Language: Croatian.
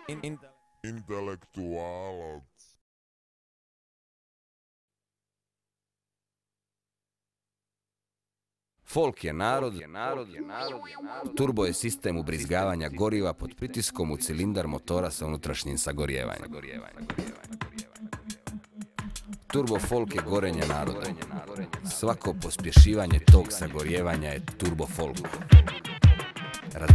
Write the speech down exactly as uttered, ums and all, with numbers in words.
Intelektualac. Folk je narod, turbo je sistem ubrizgavanja goriva pod pritiskom u cilindar motora sa unutrašnjim sagorijevanjem. Turbo folk je gorenje naroda. Svako pospješivanje tog sagorijevanja je turbo folk.